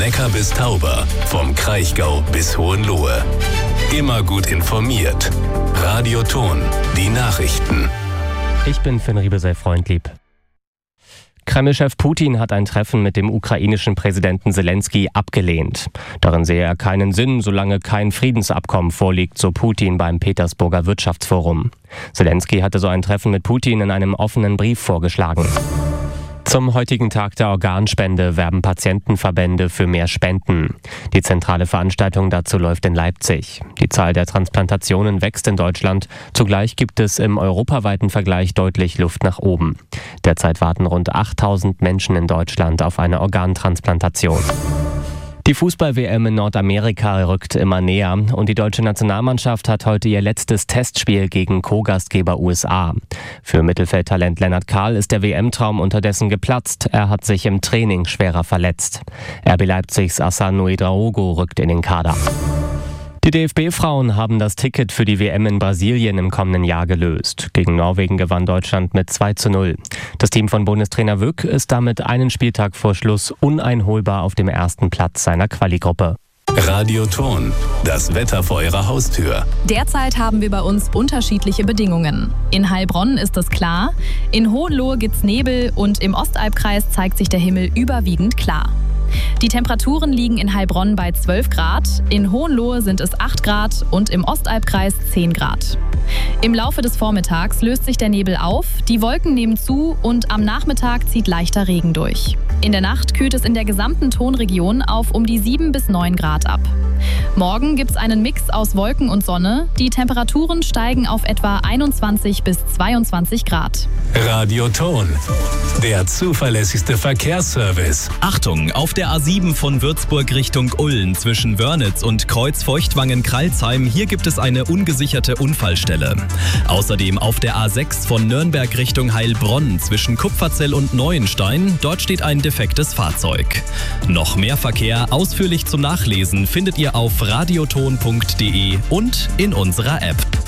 Neckar bis Tauber, vom Kraichgau bis Hohenlohe. Immer gut informiert. Radio Thon, die Nachrichten. Ich bin Finn Riebesell-Freundlieb. Kreml-Chef Putin hat ein Treffen mit dem ukrainischen Präsidenten Zelensky abgelehnt. Darin sehe er keinen Sinn, solange kein Friedensabkommen vorliegt, so Putin beim Petersburger Wirtschaftsforum. Zelensky hatte so ein Treffen mit Putin in einem offenen Brief vorgeschlagen. Zum heutigen Tag der Organspende werben Patientenverbände für mehr Spenden. Die zentrale Veranstaltung dazu läuft in Leipzig. Die Zahl der Transplantationen wächst in Deutschland. Zugleich gibt es im europaweiten Vergleich deutlich Luft nach oben. Derzeit warten rund 8.000 Menschen in Deutschland auf eine Organtransplantation. Die Fußball-WM in Nordamerika rückt immer näher und die deutsche Nationalmannschaft hat heute ihr letztes Testspiel gegen Co-Gastgeber USA. Für Mittelfeldtalent Lennart Kahl ist der WM-Traum unterdessen geplatzt. Er hat sich im Training schwerer verletzt. RB Leipzigs Hassan Ouedraogo rückt in den Kader. Die DFB-Frauen haben das Ticket für die WM in Brasilien im kommenden Jahr gelöst. Gegen Norwegen gewann Deutschland mit 2:0. Das Team von Bundestrainer Wück ist damit einen Spieltag vor Schluss uneinholbar auf dem ersten Platz seiner Quali-Gruppe. Radio Thon, das Wetter vor Ihrer Haustür. Derzeit haben wir bei uns unterschiedliche Bedingungen. In Heilbronn ist es klar, in Hohenlohe gibt's Nebel und im Ostalbkreis zeigt sich der Himmel überwiegend klar. Die Temperaturen liegen in Heilbronn bei 12 Grad, in Hohenlohe sind es 8 Grad und im Ostalbkreis 10 Grad. Im Laufe des Vormittags löst sich der Nebel auf, die Wolken nehmen zu und am Nachmittag zieht leichter Regen durch. In der Nacht kühlt es in der gesamten Thonregion auf um die 7 bis 9 Grad ab. Morgen gibt es einen Mix aus Wolken und Sonne. Die Temperaturen steigen auf etwa 21 bis 22 Grad. Radio Thon, der zuverlässigste Verkehrsservice. Achtung, auf der A7 von Würzburg Richtung Ulm zwischen Wörnitz und Kreuz-Feuchtwangen-Kralsheim. Hier gibt es eine ungesicherte Unfallstelle. Außerdem auf der A6 von Nürnberg Richtung Heilbronn zwischen Kupferzell und Neuenstein. Dort steht ein defektes Fahrzeug. Noch mehr Verkehr ausführlich zum Nachlesen findet ihr auf radiothon.de und in unserer App.